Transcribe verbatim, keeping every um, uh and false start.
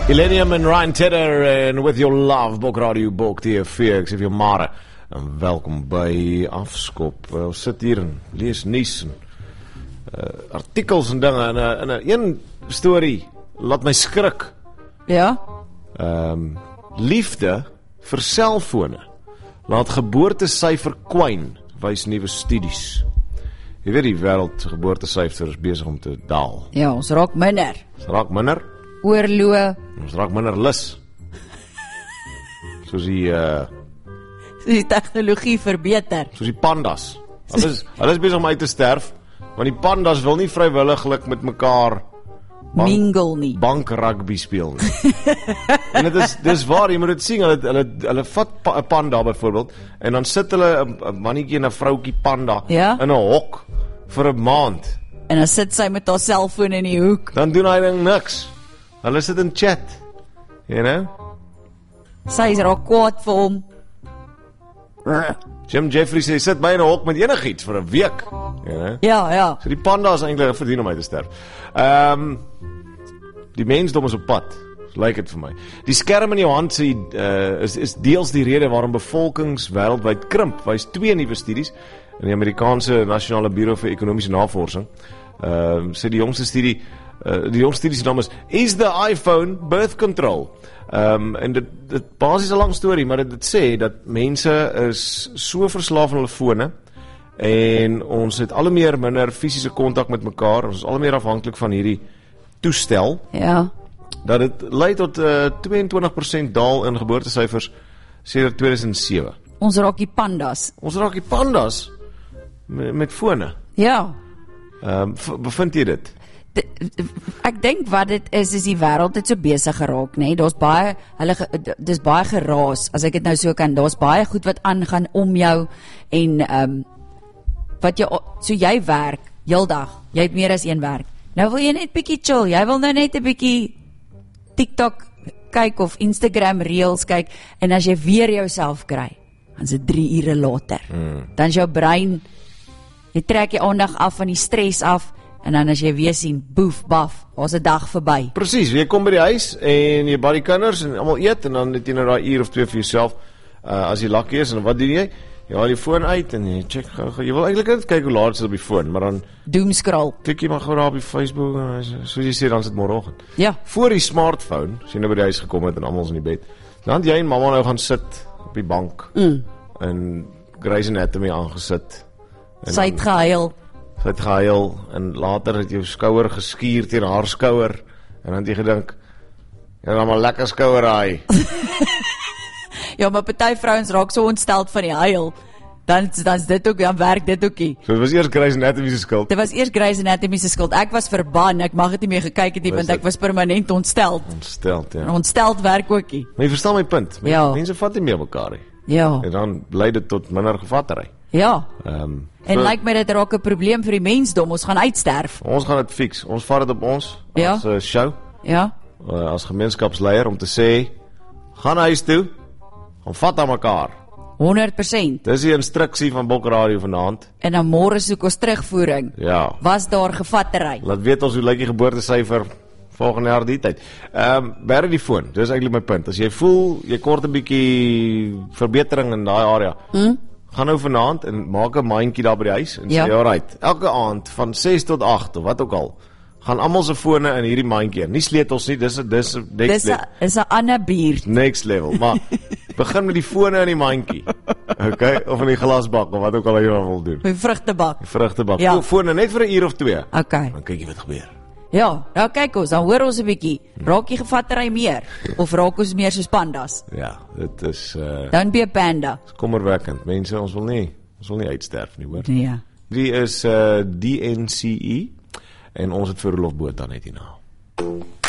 Illenium en Ryan Tedder en With Your Love, Bok Radio, Bok T V, ek sê vir jou Mare, en welkom by Afskop. Uh, ons sit hier en lees nuus en uh, artikels en dinge, en uh, in 'n een storie laat my skrik. Ja? Um, liefde vir selfone laat geboortesyfer kwyn, wys nuwe studies. Jy weet die wêreld geboortesyfer is besig om te daal. Ja, ons raak minder. Ons raak minder. Oorloë. Ons raak minder lus. Soos die uh, Die tegnologie verbeter. soos die pandas. Hulle is, hulle is besig om uit te sterf, want die pandas wil nie vrywilliglik met mekaar bank, Mingle nie. bank rugby speel nie. En dit is dis waar, jy moet dit sien, hulle hulle hulle vat 'n pa, panda byvoorbeeld en dan sit hulle 'n mannetjie en 'n vroutjie panda Ja? in 'n hok vir 'n maand. En dan sit sy met haar selfoon in die hoek. Dan doen hy ding niks. Hulle sit in chat. You know? Sy is raak kwaad vir hom. Jim Jeffries sê sit my in 'n hok met enigiets vir 'n week. You know? Ja, ja. So die pandas eintlik verdien om uit te sterf. Ehm um, die mensdom is op pad. So lyk dit vir my. Die skerm in jou hand sê uh, is is deels die rede waarom bevolkings wêreldwyd krimp. Wys twee nuwe studies in die Amerikaanse Nasionale Buro vir Ekonomiese Navorsing. Ehm um, sê die jongste studie uh, die jongste studie se naam is Is the iPhone Birth Control? Ehm um, en dit dit basies 'n lang storie, maar dit, dit sê dat mense is so verslaaf aan hulle fone en ons het al hoe meer minder fisiese kontak met mekaar, ons is al hoe meer afhanklik van hierdie toestel, Ja. dat dit lei tot uh, twee en twintig persent daal in geboortesyfers sedert twee duisend sewe. Ons raak die pandas. Ons raak die pandas met, met fone. Ja. Ehm um, bevind jy dit? D ek dink wat dit is, is die wêreld het so besig geraak, nê? Nee? Daar's baie hulle ge, dis baie geraas, as ek dit nou so kan. Daar's baie goed wat aangaan om jou en ehm um, wat jy so jy werk heeldag. Jy het meer as een werk. Nou wil jy net bietjie chill. Jy wil nou net 'n bietjie TikTok kyk of Instagram Reels kyk en as jy weer jouself kry, dan is dit drie ure later. Hmm. Dan is jou brein jy trek jy aandag af van die stres af en dan as jy weer sien, boef, baf, daar's 'n dag verby. Presies, jy kom by die huis en jy by die kinders en almal eet en dan het jy nou daai uur of twee vir jouself uh, as jy lucky is en wat doen jy? Jy haal die foon uit en jy check gou gou. Jy wil eintlik net kyk hoe laat is dit op die foon, maar dan Doomscroll. klik jy maar gou daar op die Facebook en soos jy sê dan is dit môreoggend. Ja. Voor die smartphone, as jy nou by die huis gekom het en almal is in die bed, dan het jy en mamma nou gaan sit op die bank Mm. en Grey's Anatomy aangesit. En Sy het gehuil. Sy het gehuil en later het jou skouer geskuur teen haar skouer en dan het jy gedink, jy het maar lekker skouerraai. Ja, maar party vrouens raak so ontsteld van die huil. Dan dan's dit ook, dan werk dit ook nie. So dit was eers Grey's Anatomy se skuld. Dit was eers Grey's Anatomy se skuld. Ek was verban, ek mag dit nie meer gekyk het nie Was want dit? ek was permanent ontsteld. Ontsteld, ja. En ontsteld werk ook nie. Maar jy verstaan my punt. Men, Ja. Mense vat nie meer mekaar nie. Ja. En dan lei dit tot minder gevattery. Ja. Ehm um, En lyk my dit raak 'n probleem vir die mensdom. Ons gaan uitsterf. ons gaan dit fix. Ons vat dit op ons Ja. as 'n uh, show, Ja. uh, as gemeenskapsleier om te sê, gaan huis toe, gaan vat aan mekaar. honderd persent. Dis die instruksie van Bok Radio vanaand. En dan môre soek ons terugvoering. Ja. Was daar gevattery? Laat weet ons hoe lyk die geboortesyfer volgende jaar die tyd. Ehm um, bere die foon. Dis eintlik my punt. As jy voel jy kort 'n bietjie verbetering in daai area, Hm? gaan nou vanaand en maak 'n mandjie daar by die huis en Ja. sê alright, elke aand van ses tot agt of wat ook al, gaan almal se fone in hierdie mandjie. Nie sleutels nie, dis 'n dis 'n next, Dis 'n le- is 'n ander bier. next level, maar begin met die fone in die mandjie. Okay, of in die glasbak of wat ook al jy wil doen. Die vrugtebak. Die vrugtebak. Ja. Ja. Fone net vir 'n uur of twee. Okay. Dan kyk jy wat gebeur. Ja, nou kyk ons, dan hoor ons 'n bietjie. Raak jy gevattery meer of raak ons meer soos pandas? Ja, dit is uh Don't be a panda. kommerwekkend. Mense, ons wil nie ons wil nie uitsterf nie, hoor. Ja. Die is uh D N C E en ons het vir Rolf Botha net hierna.